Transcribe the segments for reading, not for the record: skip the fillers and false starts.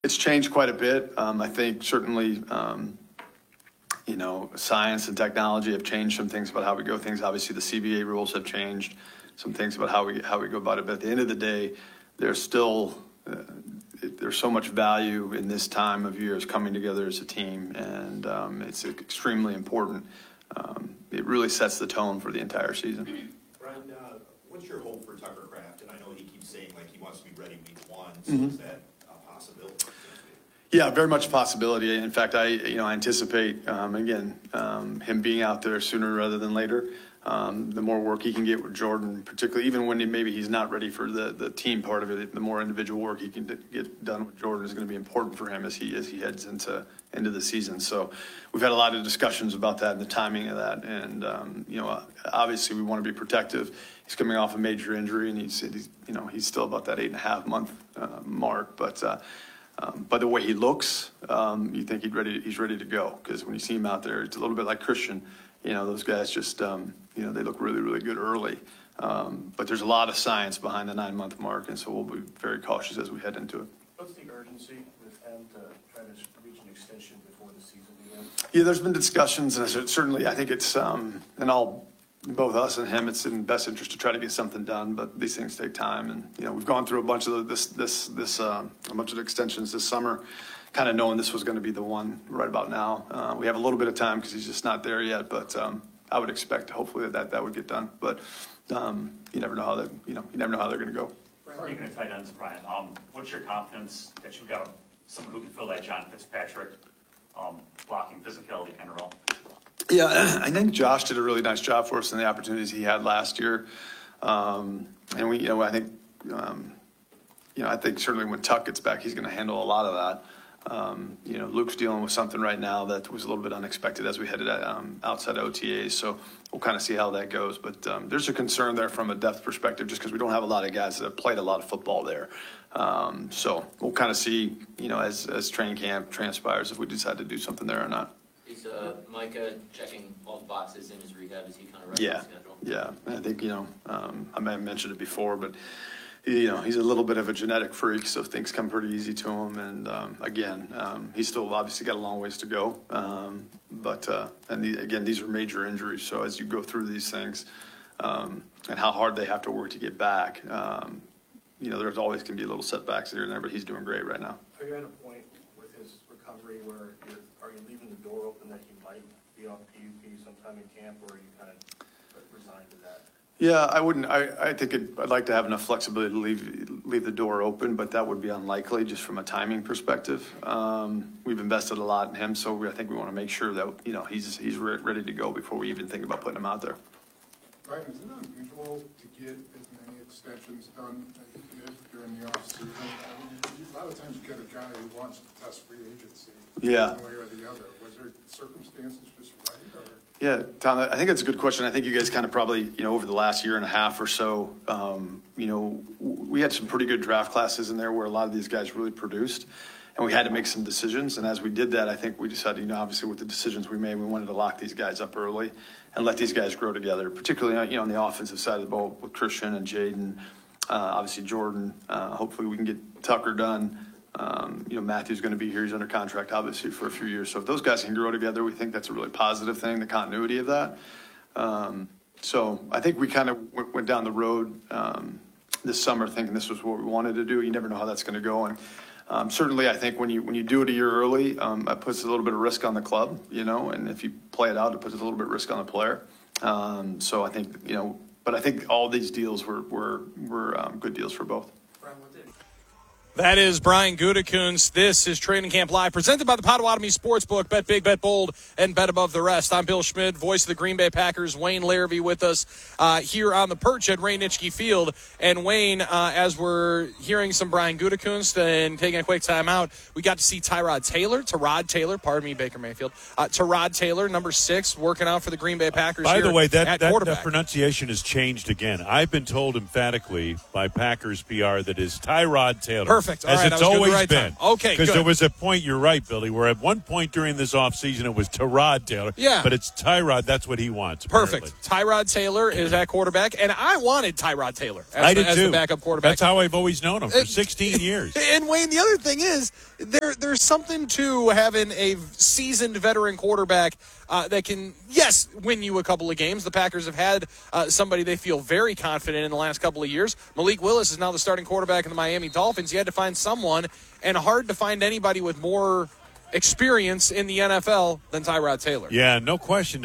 It's changed quite a bit. I think certainly, science and technology have changed some things about how we go things. Obviously, the CBA rules have changed some things about how we go about it. But at the end of the day, there's still there's so much value in this time of year as coming together as a team, and it's extremely important. It really sets the tone for the entire season. Brian, what's your hope for Tucker Kraft? And I know he keeps saying like he wants to be ready week one. So is that a possibility? Yeah, very much a possibility. In fact, I anticipate him being out there sooner rather than later. The more work he can get with Jordan, particularly even when maybe he's not ready for the team part of it, the more individual work he can get done with Jordan is going to be important for him as he heads into the season. So we've had a lot of discussions about that and the timing of that. And obviously we want to be protective. He's coming off a major injury, and he's still about that 8.5 month mark. But by the way he looks, you think he's ready to go, because when you see him out there, it's a little bit like Christian. Those guys just, they look really, really good early. But there's a lot of science behind the 9-month mark, and so we'll be very cautious as we head into it. What's the urgency with him to try to reach an extension before the season begins? Yeah, there's been discussions, and certainly I think it's, both us and him, it's in best interest to try to get something done, but these things take time. And, we've gone through a bunch of a bunch of extensions this summer, kind of knowing this was going to be the one right about now. We have a little bit of time because he's just not there yet, but I would expect hopefully that would get done. But you never know how that you never know how they're going to go. Speaking of tight ends, Brian, what's your confidence that you've got someone who can fill that John Fitzpatrick blocking physicality kind of role? Yeah, I think Josh did a really nice job for us in the opportunities he had last year, and we, I think certainly when Tuck gets back, he's going to handle a lot of that. Luke's dealing with something right now that was a little bit unexpected as we headed outside OTAs, so we'll kind of see how that goes. But there's a concern there from a depth perspective, just because we don't have a lot of guys that have played a lot of football there. So we'll kind of see, as training camp transpires, if we decide to do something there or not. Is Micah checking all the boxes in his rehab? Is he kind of right on schedule? Yeah. I think, I may have mentioned it before, but he's a little bit of a genetic freak, so things come pretty easy to him. And he's still obviously got a long ways to go. These are major injuries. So as you go through these things, and how hard they have to work to get back, there's always going to be little setbacks here and there. But he's doing great right now. Are you at a point with his recovery where are you leaving the door open that he might be on PUP sometime in camp, or are you kind of resigned to that? Yeah, I wouldn't. I think I'd like to have enough flexibility to leave the door open, but that would be unlikely just from a timing perspective. We've invested a lot in him, so I think we want to make sure that he's ready to go before we even think about putting him out there. Brian, is it unusual to get as many extensions done as you did during the offseason? A lot of times you get a guy who wants to test free agency, yeah, one way or the other. Was there circumstances just right? Or? Yeah, Tom, I think that's a good question. I think you guys kind of probably, over the last year and a half or so, we had some pretty good draft classes in there where a lot of these guys really produced, and we had to make some decisions. And as we did that, I think we decided, obviously with the decisions we made, we wanted to lock these guys up early and let these guys grow together, particularly, on the offensive side of the ball with Christian and Jaden, obviously Jordan. Hopefully we can get Tucker done. Matthew's going to be here. He's under contract, obviously, for a few years. So if those guys can grow together, we think that's a really positive thing, the continuity of that. So I think we kind of went down the road this summer thinking this was what we wanted to do. You never know how that's going to go. And certainly I think when you do it a year early, it puts a little bit of risk on the club, and if you play it out, it puts a little bit of risk on the player. So I think, but I think all these deals were good deals for both. That is Brian Gutekunst. This is Training Camp Live, presented by the Potawatomi Sportsbook. Bet big, bet bold, and bet above the rest. I'm Bill Schmidt, voice of the Green Bay Packers. Wayne Larrivee with us here on the perch at Ray Nitschke Field. And Wayne, as we're hearing some Brian Gutekunst and taking a quick time out, we got to see Tyrod Taylor, pardon me, Baker Mayfield. Tyrod Taylor, number 6, working out for the Green Bay Packers. By the way, that quarterback. pronunciation has changed again. I've been told emphatically by Packers PR that is Tyrod Taylor. Perfect. All as right, I it's was good the always right been. time. Okay, Because good. there was a point, you're right, Billy, where at one point during this offseason it was Tyrod Taylor. Yeah. But it's Tyrod. That's what he wants. Perfect. apparently. Tyrod Taylor is at quarterback, and I wanted Tyrod Taylor I as, did as too. the backup quarterback. That's how I've always known him for 16 years. And Wayne, the other thing is there's something to having a seasoned veteran quarterback that can, yes, win you a couple of games. The Packers have had somebody they feel very confident in the last couple of years. Malik Willis is now the starting quarterback in the Miami Dolphins. You had to find someone, and hard to find anybody with more experience in the NFL than Tyrod Taylor. Yeah, no question.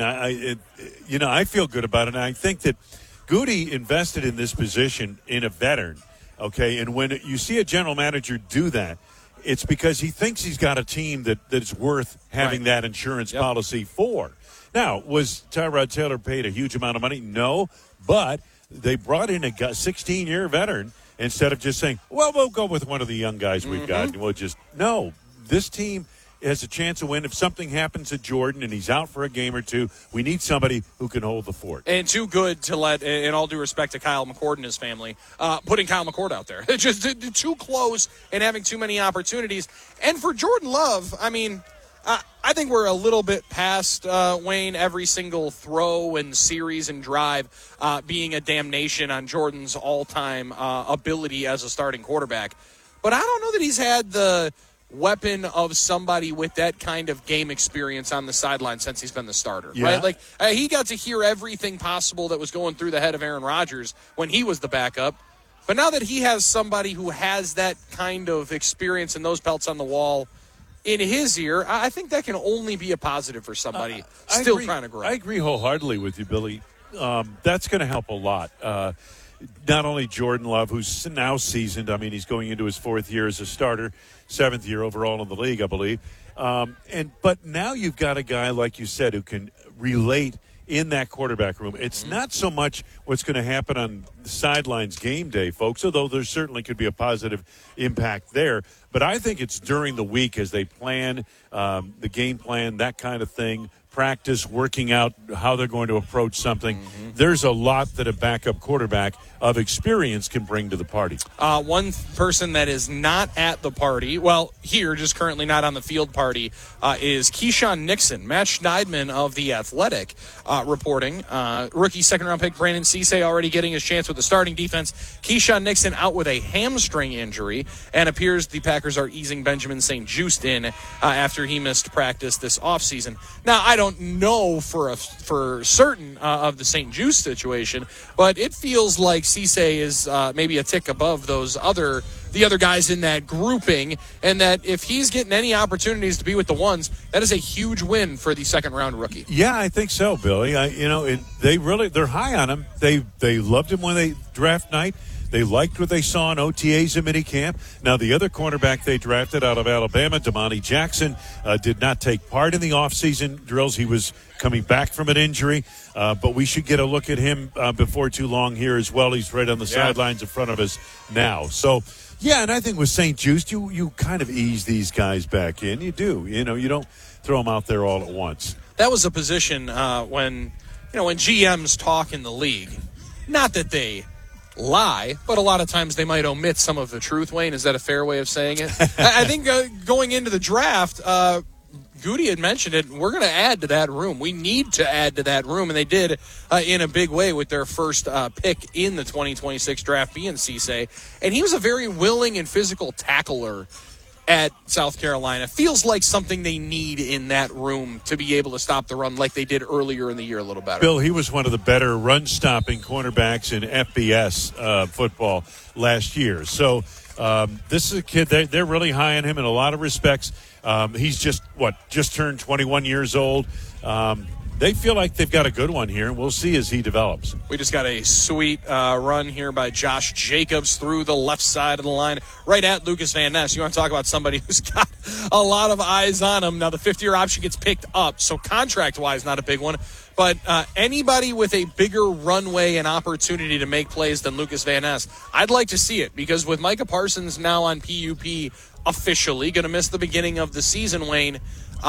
I feel good about it. And I think that Goody invested in this position in a veteran. Okay, and when you see a general manager do that, it's because he thinks he's got a team that is worth having that insurance policy for. Now, was Tyrod Taylor paid a huge amount of money? No, but they brought in a 16-year veteran instead of just saying, well, we'll go with one of the young guys we've got. And we'll just, no, this team has a chance to win. If something happens to Jordan and he's out for a game or two, we need somebody who can hold the fort. And too good to let, in all due respect to Kyle McCord and his family, putting Kyle McCord out there. It's just too close and having too many opportunities. And for Jordan Love, I mean, I think we're a little bit past, Wayne, every single throw and series and drive being a damnation on Jordan's all-time ability as a starting quarterback. But I don't know that he's had the weapon of somebody with that kind of game experience on the sideline since he's been the starter, right? Like he got to hear everything possible that was going through the head of Aaron Rodgers when he was the backup. But now that he has somebody who has that kind of experience and those belts on the wall in his ear, I think that can only be a positive for somebody still trying to grow. I agree wholeheartedly with you, Billy. That's going to help a lot. Not only Jordan Love, who's now seasoned. I mean, he's going into his 4th year as a starter, 7th year overall in the league, I believe. But now you've got a guy, like you said, who can relate in that quarterback room. It's not so much what's going to happen on the sidelines game day, folks, although there certainly could be a positive impact there. But I think it's during the week as they plan the game plan, that kind of thing, practice, working out how they're going to approach something. There's a lot that a backup quarterback of experience can bring to the party. One person that is not at the party, well, here, just currently not on the field party, is Keyshawn Nixon. Matt Schneidman of The Athletic reporting. Rookie second-round pick Brandon Cisse already getting his chance with the starting defense. Keyshawn Nixon out with a hamstring injury, and appears the Packers are easing Benjamin St. Juste in after he missed practice this offseason. Now, I don't know for certain of the St. Juste situation, but it feels like Cisse is maybe a tick above the other guys in that grouping, and that if he's getting any opportunities to be with the ones, that is a huge win for the second-round rookie. Yeah, I think so, Billy. They're high on him. They loved him when they draft night. They liked what they saw in OTAs and minicamp. Now, the other cornerback they drafted out of Alabama, Damani Jackson, did not take part in the offseason drills. He was coming back from an injury, but we should get a look at him before too long here as well. He's right on the sidelines in front of us now. So, yeah, and I think with St. Juste, you kind of ease these guys back in. You do. You don't throw them out there all at once. That was a position when GMs talk in the league, not that they lie, but a lot of times they might omit some of the truth. Wayne, is that a fair way of saying it? I think going into the draft, Goody had mentioned it. We're going to add to that room. We need to add to that room, and they did in a big way with their first pick in the 2026 draft, being Cisse. And he was a very willing and physical tackler at South Carolina. Feels like something they need in that room to be able to stop the run like they did earlier in the year a little better. Bill, he was one of the better run-stopping cornerbacks in FBS football last year. So this is a kid, they're really high on him in a lot of respects. He's just turned 21 years old. They feel like they've got a good one here, and we'll see as he develops. We just got a sweet run here by Josh Jacobs through the left side of the line, right at Lucas Van Ness. You want to talk about somebody who's got a lot of eyes on him. Now, the fifth-year option gets picked up, so contract-wise, not a big one. But anybody with a bigger runway and opportunity to make plays than Lucas Van Ness, I'd like to see it, because with Micah Parsons now on PUP officially, going to miss the beginning of the season, Wayne,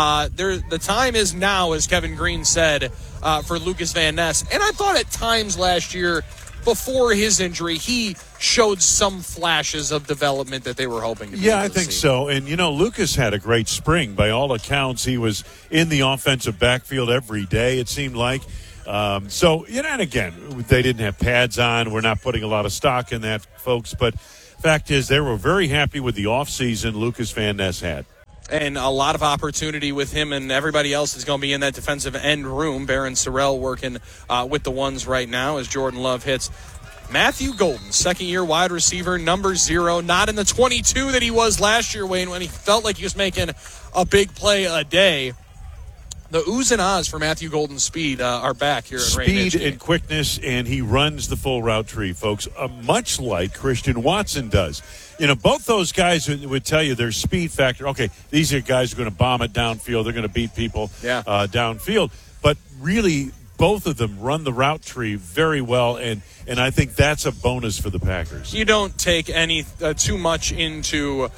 the time is now, as Kevin Green said, for Lucas Van Ness. And I thought at times last year before his injury, he showed some flashes of development that they were hoping to be able I to think see. so. And, Lucas had a great spring. By all accounts, he was in the offensive backfield every day, it seemed like. And again, they didn't have pads on. We're not putting a lot of stock in that, folks. But fact is, they were very happy with the offseason Lucas Van Ness had. And a lot of opportunity with him, and everybody else is going to be in that defensive end room. Baron Sorrell working with the ones right now as Jordan Love hits. Matthew Golden, second-year wide receiver, number 0, not in the 22 that he was last year, Wayne, when he felt like he was making a big play a day. The oohs and ahs for Matthew Golden's speed are back here at Ray Speed and quickness, and he runs the full route tree, folks, much like Christian Watson does. Both those guys would tell you their speed factor. Okay, these are guys who are going to bomb it downfield. They're going to beat people downfield. But really, both of them run the route tree very well, and I think that's a bonus for the Packers. You don't take any too much into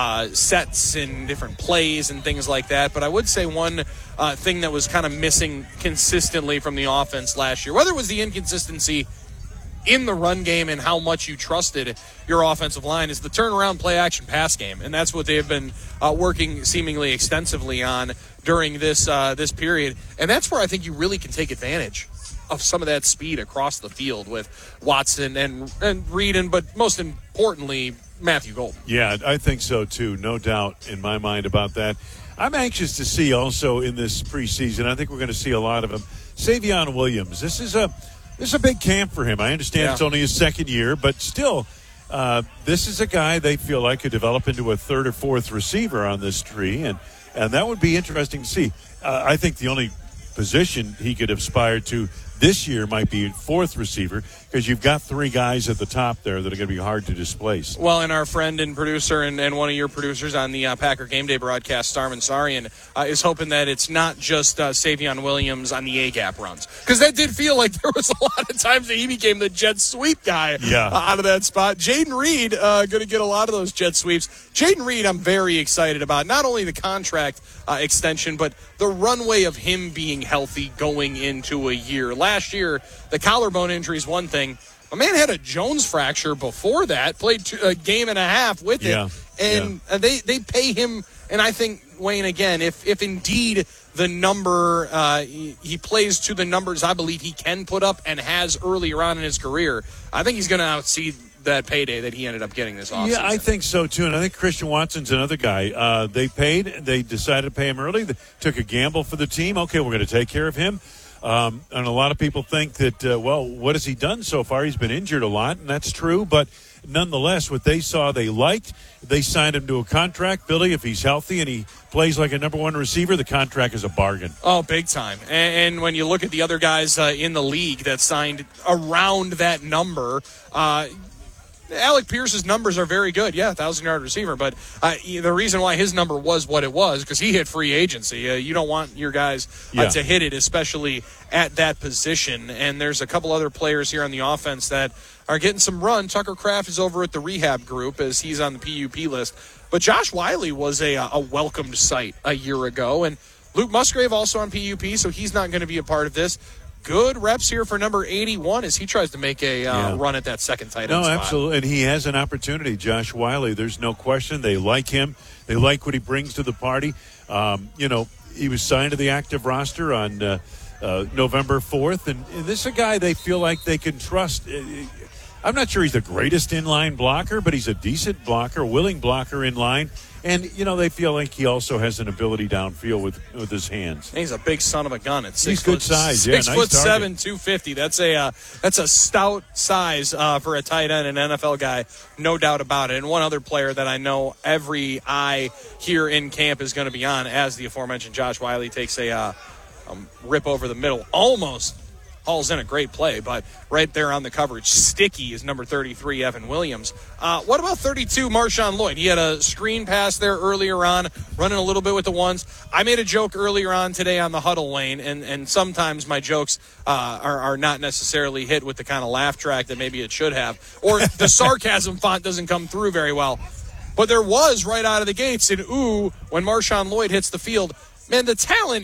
sets and different plays and things like that, but I would say one thing that was kind of missing consistently from the offense last year, whether it was the inconsistency in the run game and how much you trusted your offensive line, is the turnaround play action pass game, and that's what they've been working seemingly extensively on during this period, and that's where I think you really can take advantage of some of that speed across the field with Watson and Reed, but most importantly, Matthew Golden. Yeah, I think so too. No doubt in my mind about that. I'm anxious to see also in this preseason. I think we're going to see a lot of him. Savion Williams. This is a big camp for him. I understand It's only his second year, but still, this is a guy they feel like could develop into a third or fourth receiver on this tree, and that would be interesting to see. I think the only position he could aspire to this year might be fourth receiver, because you've got 3 guys at the top there that are going to be hard to displace. Well, and our friend and producer and one of your producers on the Packer Game Day broadcast, Starman Sarian, is hoping that it's not just Savion Williams on the A-gap runs, because that did feel like there was a lot of times that he became the jet sweep guy out of that spot. Jaden Reed going to get a lot of those jet sweeps. Jaden Reed I'm very excited about, not only the contract extension, but the runway of him being healthy going into a year. Last year, the collarbone injury is one thing. A man had a Jones fracture before that, played a game and a half with it, and they pay him. And I think, Wayne, again, if indeed the number he plays to the numbers I believe he can put up and has earlier on in his career, I think he's going to exceed that payday that he ended up getting this offseason. Yeah, I think so too, and I think Christian Watson's another guy. They decided to pay him early. They took a gamble for the team. Okay, we're going to take care of him. And a lot of people think that, what has he done so far? He's been injured a lot, and that's true. But nonetheless, what they saw they liked, they signed him to a contract. Billy, if he's healthy and he plays like a number 1 receiver, the contract is a bargain. Oh, big time. And when you look at the other guys in the league that signed around that number, Alec Pierce's numbers are very good. 1,000-yard receiver. But the reason why his number was what it was, because he hit free agency. You don't want your guys to hit it, especially at that position. And there's a couple other players here on the offense that are getting some run. Tucker Kraft is over at the rehab group as he's on the PUP list. But Josh Wiley was a welcomed sight a year ago. And Luke Musgrave also on PUP, so he's not going to be a part of this. Good reps here for number 81 as he tries to make a run at that second tight end spot. Absolutely, and he has an opportunity, Josh Wiley. There's no question. They like him. They like what he brings to the party. He was signed to the active roster on November 4th, and this is a guy they feel like they can trust. I'm not sure he's the greatest in-line blocker, but he's a decent blocker, willing blocker in line. And, they feel like he also has an ability downfield with his hands. He's a big son of a gun at 6 He's foot. Good size, 6 nice foot target. 7, 250. That's a stout size for a tight end and NFL guy, no doubt about it. And one other player that I know every eye here in camp is going to be on, as the aforementioned Josh Wiley takes a rip over the middle, almost hauls in a great play, but right there on the coverage, sticky is number 33, Evan Williams. What about 32, Marshawn Lloyd? He had a screen pass there earlier on, running a little bit with the ones. I made a joke earlier on today on the huddle, Wayne, and sometimes my jokes are not necessarily hit with the kind of laugh track that maybe it should have, or the sarcasm font doesn't come through very well. But there was right out of the gates an ooh when Marshawn Lloyd hits the field. Man, the talent is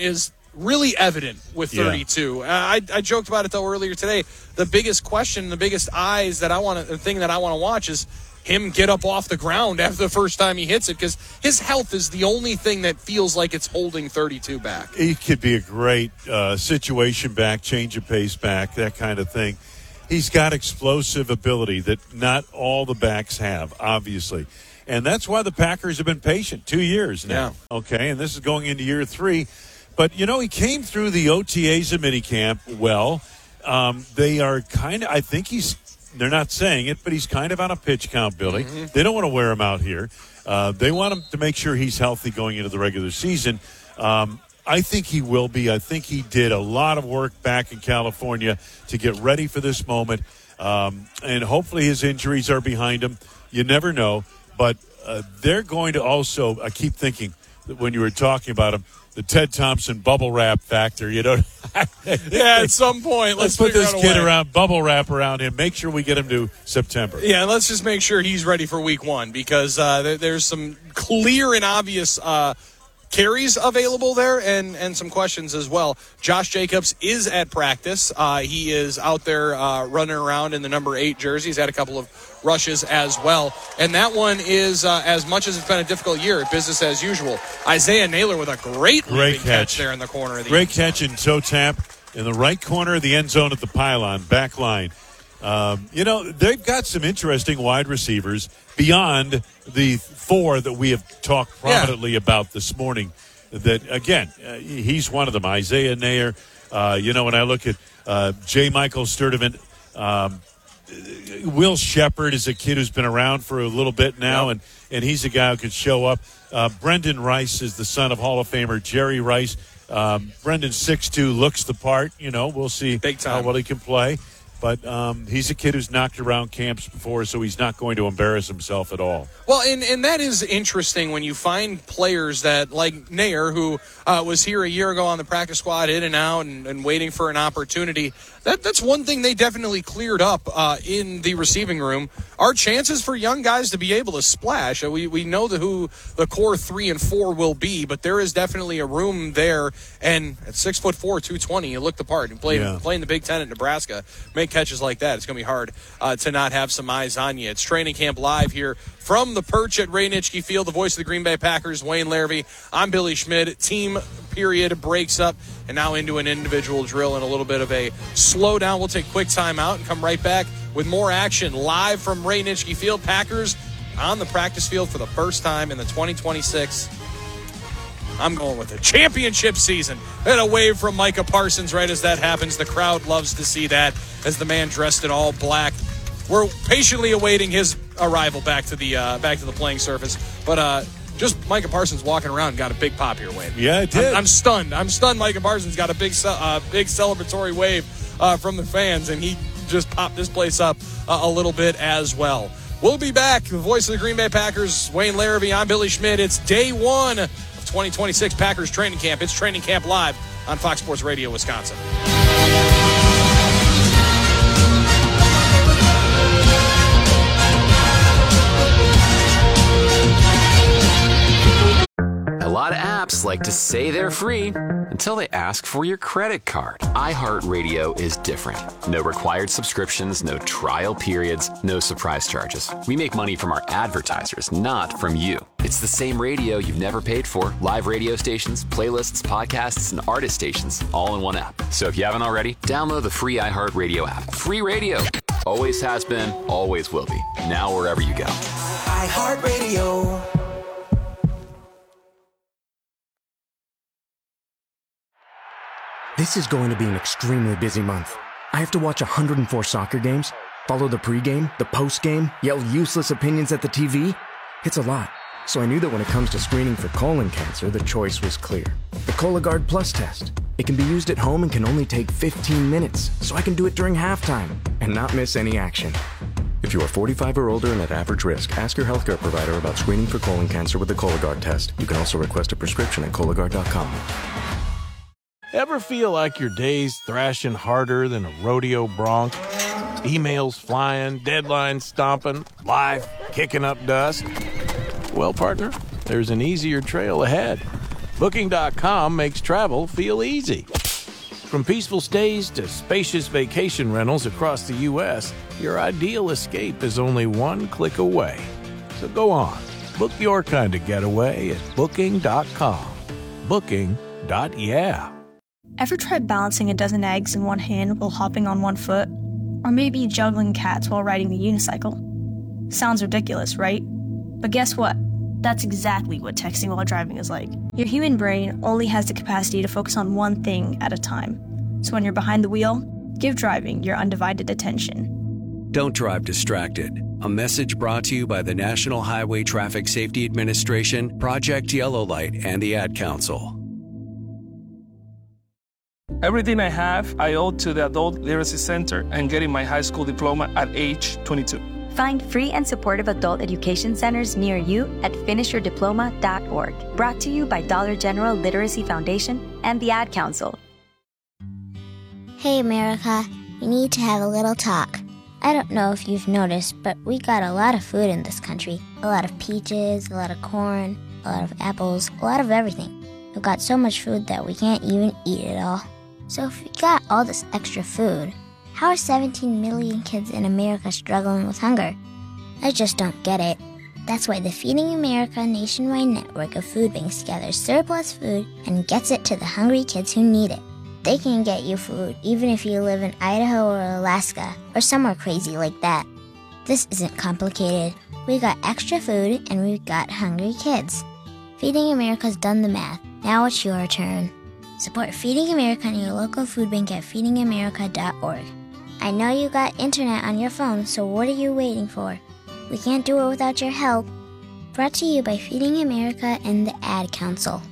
really evident with 32. Yeah. I joked about it though earlier today. The biggest question, the biggest the thing that I want to watch is him get up off the ground after the first time he hits it, because his health is the only thing that feels like it's holding 32 back. He could be a great situation back, change of pace back, that kind of thing. He's got explosive ability that not all the backs have, obviously. And that's why the Packers have been patient 2 years now. Yeah. Okay, and this is going into year 3. But, he came through the OTAs and minicamp well. They are kind of, I think they're not saying it, but he's kind of on a pitch count, Billy. Mm-hmm. They don't want to wear him out here. They want him to make sure he's healthy going into the regular season. I think he will be. I think he did a lot of work back in California to get ready for this moment. And hopefully his injuries are behind him. You never know. But they're going to also, I keep thinking that when you were talking about him, the Ted Thompson bubble wrap factor, Yeah, at some point. Let's put this kid around, bubble wrap around him. Make sure we get him to September. Yeah, let's just make sure he's ready for week 1, because there's some clear and obvious carries available there, and some questions as well. Josh Jacobs is at practice. He is out there running around in the number 8 jersey. He's had a couple of rushes as well. And that one is, as much as it's been a difficult year, business as usual. Isaiah Naylor with a great catch there in the corner of the great catch in toe tap in the right corner of the end zone at the pylon, back line. They've got some interesting wide receivers beyond the 4 that we have talked prominently about this morning. That, again, he's one of them. Isaiah Naylor. When I look at J. Michael Sturdivant, Will Shepard is a kid who's been around for a little bit now, and he's a guy who could show up. Brendan Rice is the son of Hall of Famer Jerry Rice. Brendan 6'2", looks the part. We'll see how well he can play. But he's a kid who's knocked around camps before, so he's not going to embarrass himself at all. Well, and that is interesting when you find players that, like Nair, who was here a year ago on the practice squad, in and out, and waiting for an opportunity. That's one thing they definitely cleared up in the receiving room. Our chances for young guys to be able to splash. We know who the core 3 and 4 will be, but there is definitely a room there. And at 6'4", 220, you look the part. And playing the Big Ten at Nebraska, make catches like that, it's going to be hard to not have some eyes on you. It's Training Camp Live here from the perch at Ray Nitschke Field. The voice of the Green Bay Packers, Wayne Larrivee. I'm Billy Schmid. Team period breaks up, and now into an individual drill and a little bit of a slowdown. We'll take a quick timeout and come right back with more action live from Ray Nitschke Field. Packers on the practice field for the first time in the 2026. I'm going with a championship season. And a wave from Micah Parsons right as that happens. The crowd loves to see that as the man dressed in all black. We're patiently awaiting his arrival back to the playing surface. But just Micah Parsons walking around got a big pop here, Wayne. Yeah, it did. I'm stunned. Micah Parsons got a big celebratory wave from the fans, and he just popped this place up a little bit as well. We'll be back. The voice of the Green Bay Packers, Wayne Larrivee. I'm Billy Schmid. It's day 1 of 2026 Packers training camp. It's Training Camp Live on Fox Sports Radio, Wisconsin. A lot of apps like to say they're free until they ask for your credit card. iHeartRadio is different. No required subscriptions, no trial periods, no surprise charges. We make money from our advertisers, not from you. It's the same radio you've never paid for. Live radio stations, playlists, podcasts, and artist stations, all in one app. So if you haven't already, download the free iHeartRadio app. Free radio. Always has been, always will be. Now wherever you go. iHeartRadio. This is going to be an extremely busy month. I have to watch 104 soccer games, follow the pregame, the postgame, yell useless opinions at the TV. It's a lot. So I knew that when it comes to screening for colon cancer, the choice was clear. The Cologuard Plus test. It can be used at home and can only take 15 minutes, so I can do it during halftime and not miss any action. If you are 45 or older and at average risk, ask your healthcare provider about screening for colon cancer with the Cologuard test. You can also request a prescription at Cologuard.com. Ever feel like your day's thrashing harder than a rodeo bronc? Emails flying, deadlines stomping, life kicking up dust? Well, partner, there's an easier trail ahead. Booking.com makes travel feel easy. From peaceful stays to spacious vacation rentals across the U.S., your ideal escape is only one click away. So go on, book your kind of getaway at Booking.com. Booking.yeah. Ever tried balancing a dozen eggs in one hand while hopping on one foot? Or maybe juggling cats while riding the unicycle? Sounds ridiculous, right? But guess what? That's exactly what texting while driving is like. Your human brain only has the capacity to focus on one thing at a time. So when you're behind the wheel, give driving your undivided attention. Don't drive distracted. A message brought to you by the National Highway Traffic Safety Administration, Project Yellow Light, and the Ad Council. Everything I have, I owe to the Adult Literacy Center and getting my high school diploma at age 22. Find free and supportive adult education centers near you at finishyourdiploma.org. Brought to you by Dollar General Literacy Foundation and the Ad Council. Hey, America, we need to have a little talk. I don't know if you've noticed, but we got a lot of food in this country. A lot of peaches, a lot of corn, a lot of apples, a lot of everything. We've got so much food that we can't even eat it all. So if we got all this extra food, how are 17 million kids in America struggling with hunger? I just don't get it. That's why the Feeding America nationwide network of food banks gathers surplus food and gets it to the hungry kids who need it. They can get you food even if you live in Idaho or Alaska or somewhere crazy like that. This isn't complicated. We got extra food and we've got hungry kids. Feeding America's done the math. Now it's your turn. Support Feeding America and your local food bank at feedingamerica.org. I know you got internet on your phone, so what are you waiting for? We can't do it without your help. Brought to you by Feeding America and the Ad Council.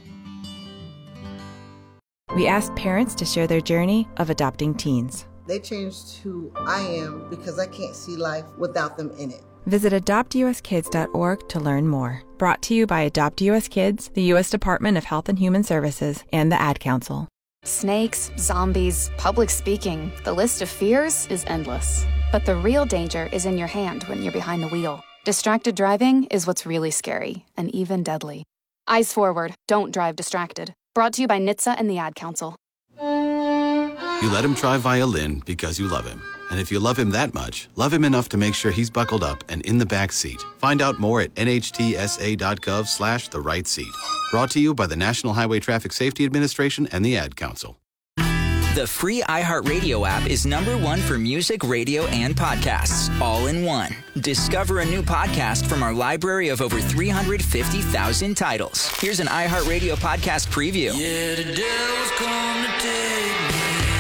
We asked parents to share their journey of adopting teens. They changed who I am because I can't see life without them in it. Visit adoptuskids.org to learn more. Brought to you by Adopt US Kids, the U.S. Department of Health and Human Services, and the Ad Council. Snakes, zombies, public speaking, the list of fears is endless. But the real danger is in your hand when you're behind the wheel. Distracted driving is what's really scary and even deadly. Eyes forward, don't drive distracted. Brought to you by NHTSA and the Ad Council. You let him try violin because you love him. And if you love him that much, love him enough to make sure he's buckled up and in the back seat. Find out more at nhtsa.gov/the-right-seat. Brought to you by the National Highway Traffic Safety Administration and the Ad Council. The free iHeartRadio app is #1 for music, radio, and podcasts, all in one. Discover a new podcast from our library of over 350,000 titles. Here's an iHeartRadio podcast preview. Yeah, the devil's come to take me.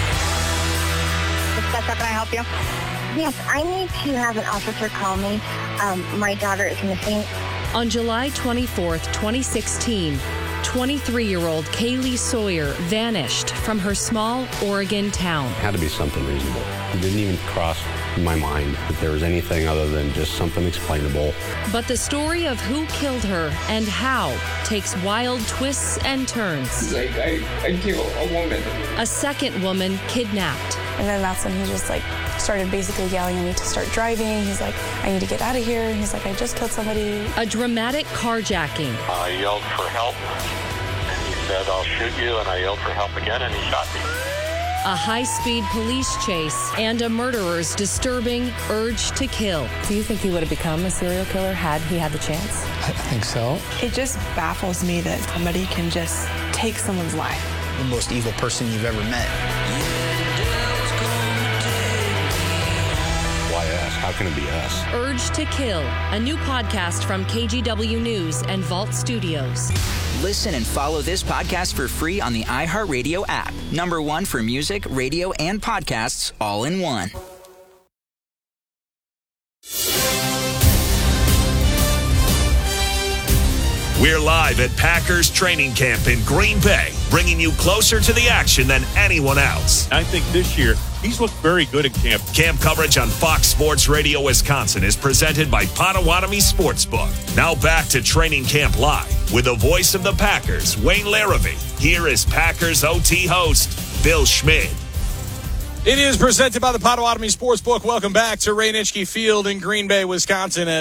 Can I help you? Yes, I need to have an officer call me. My daughter is missing. On July 24th, 2016, 23-year-old Kaylee Sawyer vanished from her small Oregon town. It had to be something reasonable. It didn't even cross my mind that there was anything other than just something explainable. But the story of who killed her and how takes wild twists and turns. Like, I killed a woman. A second woman kidnapped. And then that's when he just started basically yelling at me to start driving. He's like, I need to get out of here. He's like, I just killed somebody. A dramatic carjacking. I yelled for help, and he said, I'll shoot you, and I yelled for help again, and he shot me. A high-speed police chase and a murderer's disturbing urge to kill. Do you think he would have become a serial killer had he had the chance? I think so. It just baffles me that somebody can just take someone's life. The most evil person you've ever met. Why us? How can it be us? Urge to Kill, a new podcast from KGW News and Vault Studios. Listen and follow this podcast for free on the iHeartRadio app. #1 for music, radio, and podcasts, all in one. We're live at Packers training camp in Green Bay, bringing you closer to the action than anyone else. I think this year, he's looked very good at camp. Camp coverage on Fox Sports Radio Wisconsin is presented by Potawatomi Sportsbook. Now back to Training Camp Live with the voice of the Packers, Wayne Larrivee. Here is Packers OT host, Bill Schmid. It is presented by the Potawatomi Sportsbook. Welcome back to Ray Nitschke Field in Green Bay, Wisconsin, as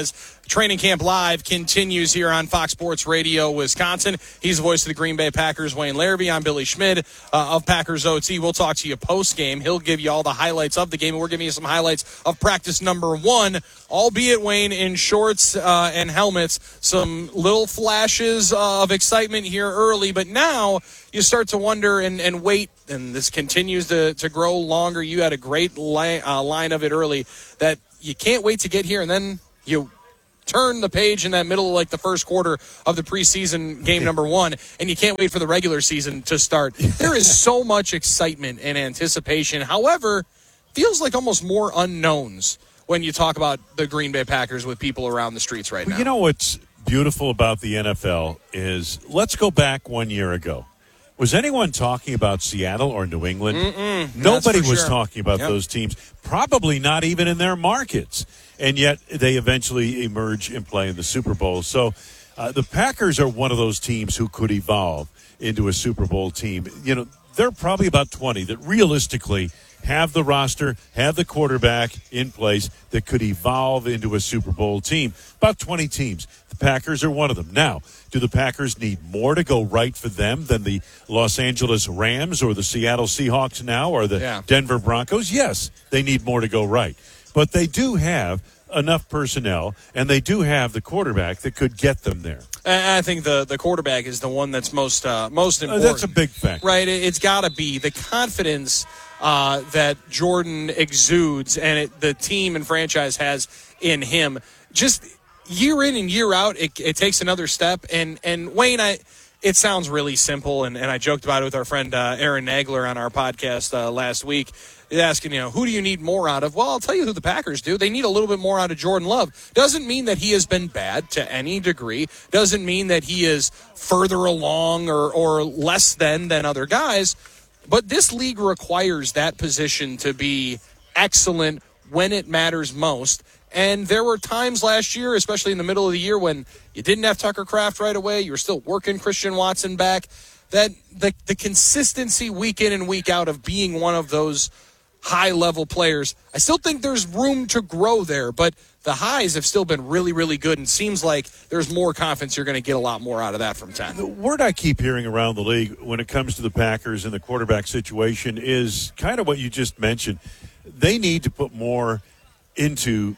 Training Camp Live continues here on Fox Sports Radio Wisconsin. He's the voice of the Green Bay Packers, Wayne Larrivee. I'm Billy Schmid of Packers OT. We'll talk to you post-game. He'll give you all the highlights of the game, and we're giving you some highlights of practice number 1, albeit, Wayne, in shorts and helmets. Some little flashes of excitement here early, but now you start to wonder and wait, and this continues to grow longer. You had a great line of it early that you can't wait to get here, and then you turn the page in that middle of like the first quarter of the preseason game number 1, and you can't wait for the regular season to start. There is so much excitement and anticipation. However, feels like almost more unknowns when you talk about the Green Bay Packers with people around the streets right now. You know what's beautiful about the NFL is, let's go back 1 year ago. Was anyone talking about Seattle or New England? Nobody was talking about those teams, probably not even in their markets. And yet they eventually emerge and play in the Super Bowl. So the Packers are one of those teams who could evolve into a Super Bowl team. You know, there are probably about 20 that realistically have the roster, have the quarterback in place that could evolve into a Super Bowl team. About 20 teams. The Packers are one of them. Now, do the Packers need more to go right for them than the Los Angeles Rams or the Seattle Seahawks now or the Denver Broncos? Yes, they need more to go right. But they do have enough personnel, and they do have the quarterback that could get them there. I think the quarterback is the one that's most important. That's a big factor. Right? It's got to be the confidence that Jordan exudes and the team and franchise has in him. Just year in and year out, it takes another step. And Wayne, it sounds really simple, and I joked about it with our friend Aaron Nagler on our podcast last week, asking, who do you need more out of? Well, I'll tell you who the Packers do. They need a little bit more out of Jordan Love. Doesn't mean that he has been bad to any degree. Doesn't mean that he is further along or less than other guys. But this league requires that position to be excellent when it matters most. And there were times last year, especially in the middle of the year, when you didn't have Tucker Kraft right away, you were still working Christian Watson back, that the consistency week in and week out of being one of those high-level players, I still think there's room to grow there, but the highs have still been really, really good, and seems like there's more confidence you're going to get a lot more out of that from 10. The word I keep hearing around the league when it comes to the Packers and the quarterback situation is kind of what you just mentioned. They need to put more into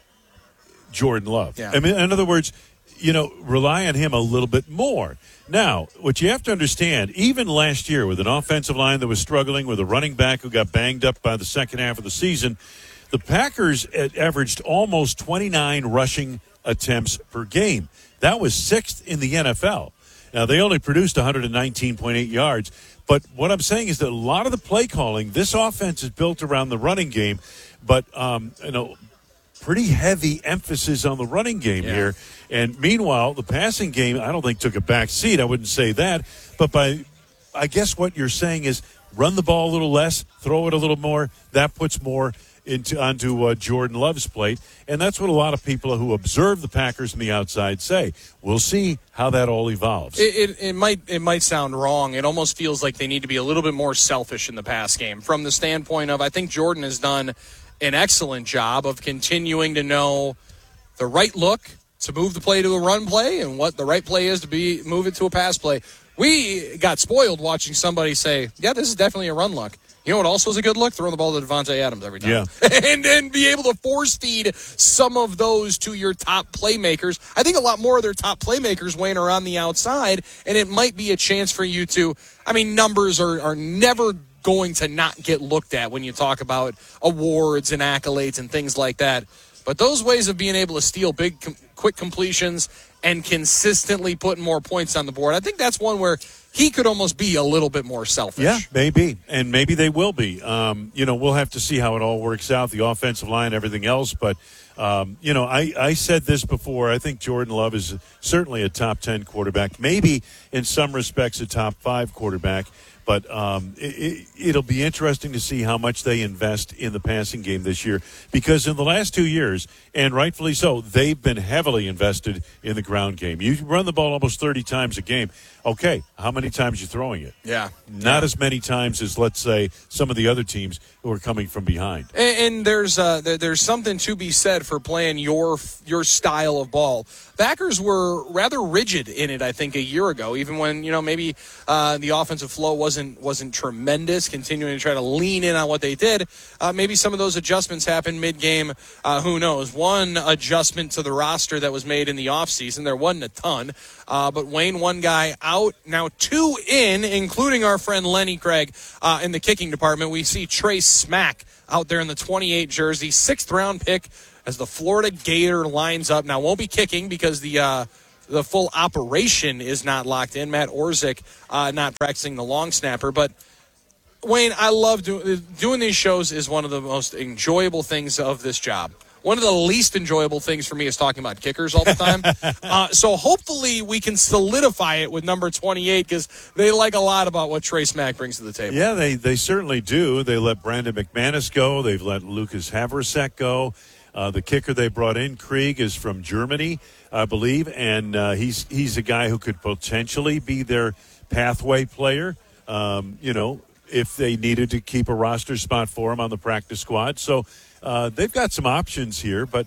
Jordan Love. Yeah. I mean, in other words, rely on him a little bit more. Now, what you have to understand, even last year with an offensive line that was struggling, with a running back who got banged up by the second half of the season, the Packers averaged almost 29 rushing attempts per game. That was 6th in the NFL. Now, they only produced 119.8 yards. But what I'm saying is that a lot of the play calling, this offense is built around the running game, but, pretty heavy emphasis on the running game here. And meanwhile, the passing game, I don't think took a back seat. I wouldn't say that. But I guess what you're saying is run the ball a little less, throw it a little more. That puts more onto Jordan Love's plate. And that's what a lot of people who observe the Packers from the outside say. We'll see how that all evolves. It might sound wrong. It almost feels like they need to be a little bit more selfish in the pass game from the standpoint of, I think Jordan has done an excellent job of continuing to know the right look to move the play to a run play and what the right play is to move it to a pass play. We got spoiled watching somebody say, yeah, this is definitely a run look. You know what also is a good look? Throwing the ball to Devontae Adams every time. Yeah. and then be able to force feed some of those to your top playmakers. I think a lot more of their top playmakers, Wayne, are on the outside, and it might be a chance for you to, numbers are never going to not get looked at when you talk about awards and accolades and things like that. But those ways of being able to steal big, quick completions and consistently putting more points on the board, I think that's one where he could almost be a little bit more selfish. Yeah, maybe. And maybe they will be. We'll have to see how it all works out, the offensive line, everything else. But, I said this before. I think Jordan Love is certainly a top 10 quarterback, maybe in some respects a top 5 quarterback. But it'll be interesting to see how much they invest in the passing game this year, because in the last 2 years, and rightfully so, they've been heavily invested in the ground game. You run the ball almost 30 times a game. Okay, how many times are you throwing it? Yeah. Not as many times as, let's say, some of the other teams who are coming from behind. And there's something to be said for playing your style of ball. Packers were rather rigid in it, I think, a year ago, even when, maybe the offensive flow wasn't tremendous, continuing to try to lean in on what they did. Maybe some of those adjustments happened mid-game. Who knows? One adjustment to the roster that was made in the offseason, there wasn't a ton. But Wayne, one guy out, now two in, including our friend Lenny Craig in the kicking department. We see Trey Smack out there in the 28 jersey, 6th-round pick as the Florida Gator lines up. Now, won't be kicking because the full operation is not locked in. Matt Orzik not practicing the long snapper. But, Wayne, I love doing these shows is one of the most enjoyable things of this job. One of the least enjoyable things for me is talking about kickers all the time. So hopefully we can solidify it with number 28 because they like a lot about what Trey Smack brings to the table. Yeah, they certainly do. They let Brandon McManus go. They've let Lucas Haversack go. The kicker they brought in, Krieg, is from Germany, I believe, and he's a guy who could potentially be their pathway player, if they needed to keep a roster spot for him on the practice squad. So they've got some options here, but,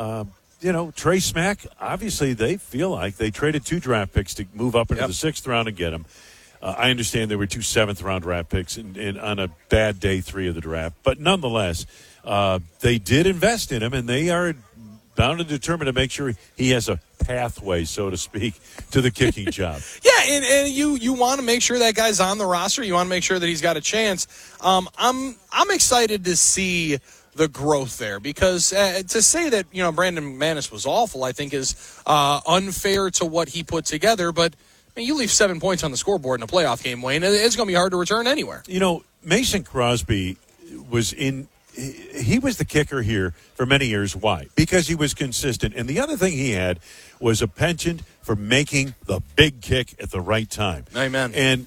Trey Smack, obviously they feel like they traded 2 draft picks to move up into the 6th round and get him. I understand there were 2 7th-round draft picks on a bad day 3 of the draft, but nonetheless, they did invest in him, and they are bound and determined to make sure he has a pathway, so to speak, to the kicking job. Yeah, and you want to make sure that guy's on the roster. You want to make sure that he's got a chance. I'm excited to see the growth there because to say that Brandon McManus was awful, I think is unfair to what he put together. But you leave 7 points on the scoreboard in a playoff game, Wayne. It's going to be hard to return anywhere. Mason Crosby was in. He was the kicker here for many years. Why? Because he was consistent. And the other thing he had was a penchant for making the big kick at the right time. Amen. And,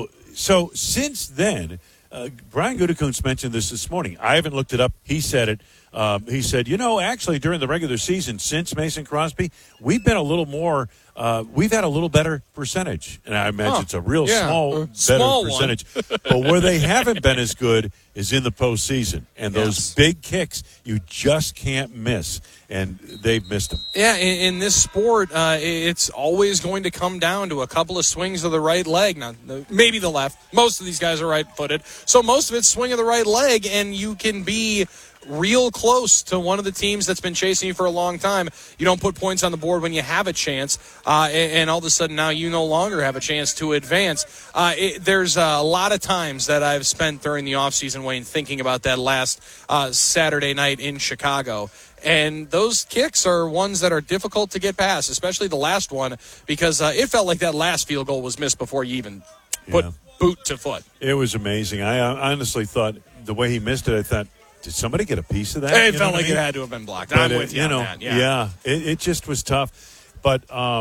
so since then, Brian Gutekunst mentioned this morning. I haven't looked it up. He said it. He said, actually during the regular season, since Mason Crosby, we've been a little more we've had a little better percentage. And I imagine it's a real small percentage. But where they haven't been as good is in the postseason. And those big kicks, you just can't miss. And they've missed them. Yeah, in this sport, it's always going to come down to a couple of swings of the right leg. Now, maybe the left. Most of these guys are right-footed. So most of it's swing of the right leg, and you can be real close to one of the teams that's been chasing you for a long time. You don't put points on the board when you have a chance, and all of a sudden now you no longer have a chance to advance. There's a lot of times that I've spent during the offseason, Wayne, thinking about that last Saturday night in Chicago. And those kicks are ones that are difficult to get past, especially the last one, because it felt like that last field goal was missed before you even put boot to foot. It was amazing. I honestly thought the way he missed it, I thought, did somebody get a piece of that? It felt like it had to have been blocked. I'm with you on that. Yeah, it just was tough. But,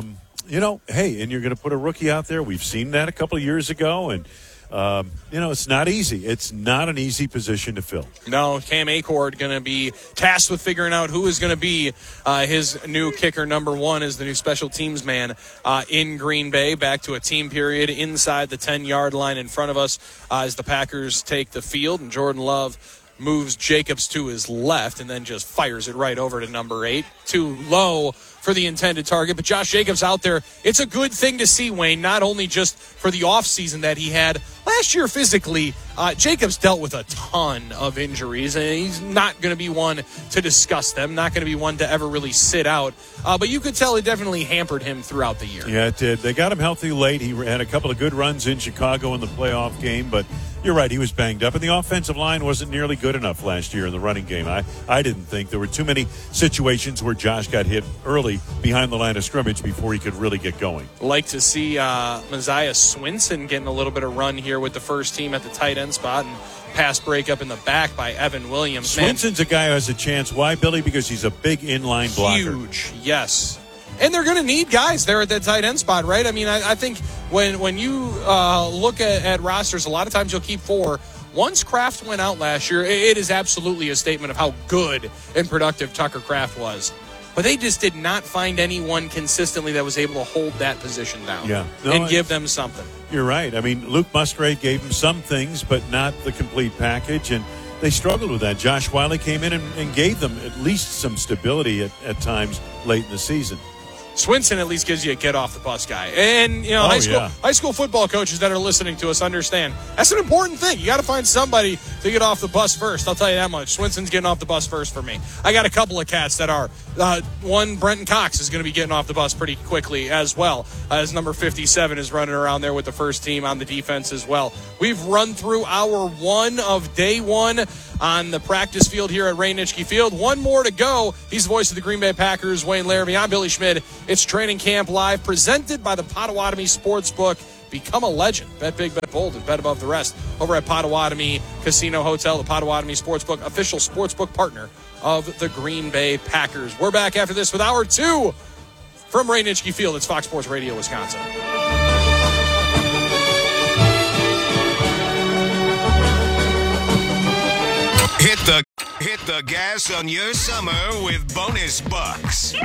hey, and you're going to put a rookie out there. We've seen that a couple of years ago, and, it's not easy. It's not an easy position to fill. No, Cam Acord going to be tasked with figuring out who is going to be his new kicker. Number 1 is the new special teams man in Green Bay. Back to a team period inside the 10-yard line in front of us as the Packers take the field, and Jordan Love moves Jacobs to his left and then just fires it right over to number 8. Too low for the intended target, but Josh Jacobs out there. It's a good thing to see, Wayne, not only just for the offseason that he had. Last year, physically, Jacobs dealt with a ton of injuries, and he's not going to be one to discuss them, not going to be one to ever really sit out. But you could tell it definitely hampered him throughout the year. Yeah, it did. They got him healthy late. He had a couple of good runs in Chicago in the playoff game, but you're right, he was banged up. And the offensive line wasn't nearly good enough last year in the running game. I didn't think. There were too many situations where Josh got hit early behind the line of scrimmage before he could really get going. Like to see Messiah Swinson getting a little bit of run here with the first team at the tight end spot, and pass breakup in the back by Evan Williams. Swinson's a guy who has a chance. Why, Billy? Because he's a big inline blocker. Huge, yes. And they're going to need guys there at that tight end spot, right? I mean, I think when you look at rosters, a lot of times you'll keep 4. Once Kraft went out last year, it is absolutely a statement of how good and productive Tucker Kraft was. but they just did not find anyone consistently that was able to hold that position down and give them something. You're right. I mean, Luke Musgrave gave them some things, but not the complete package, and they struggled with that. Josh Wiley came in and gave them at least some stability at times late in the season. Swinson at least gives you a get off the bus guy. And, high school football coaches that are listening to us understand that's an important thing. You got to find somebody to get off the bus first. I'll tell you that much. Swinson's getting off the bus first for me. I got a couple of cats that are. One, Brenton Cox, is going to be getting off the bus pretty quickly as well, as number 57 is running around there with the first team on the defense as well. We've run through hour one of day one on the practice field here at Ray Nitschke Field. One more to go. He's the voice of the Green Bay Packers, Wayne Larrivee. I'm Billy Schmid. It's Training Camp Live, presented by the Potawatomi Sportsbook. Become a legend. Bet big, bet bold, and bet above the rest. Over at Potawatomi Casino Hotel, the Potawatomi Sportsbook, official sportsbook partner of the Green Bay Packers. We're back after this with Hour 2 from Ray Nitschke Field. It's Fox Sports Radio, Wisconsin. Hit the gas on your summer with bonus bucks.